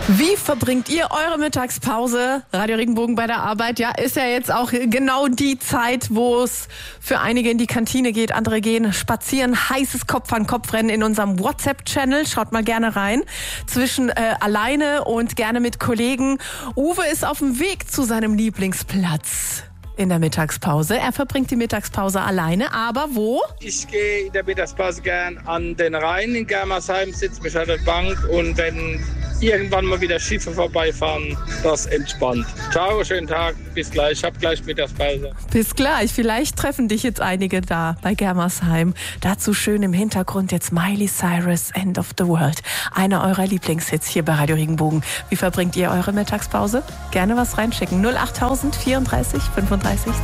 Wie verbringt ihr eure Mittagspause? Radio Regenbogen bei der Arbeit. Ja, ist ja jetzt auch genau die Zeit, wo es für einige in die Kantine geht, andere gehen spazieren. Heißes Kopf-an-Kopf-Rennen in unserem WhatsApp-Channel. Schaut mal gerne rein. Zwischen alleine und gerne mit Kollegen. Uwe ist auf dem Weg zu seinem Lieblingsplatz in der Mittagspause. Er verbringt die Mittagspause alleine, aber wo? Ich gehe in der Mittagspause gern an den Rhein in Germersheim, sitze mich an der Bank und wenn irgendwann mal wieder Schiffe vorbeifahren, das entspannt. Ciao, schönen Tag, bis gleich, ich habe gleich Mittagspause. Bis gleich, vielleicht treffen dich jetzt einige da bei Germersheim. Dazu schön im Hintergrund jetzt Miley Cyrus, End of the World. Einer eurer Lieblingshits hier bei Radio Regenbogen. Wie verbringt ihr eure Mittagspause? Gerne was reinschicken. 08000 34 35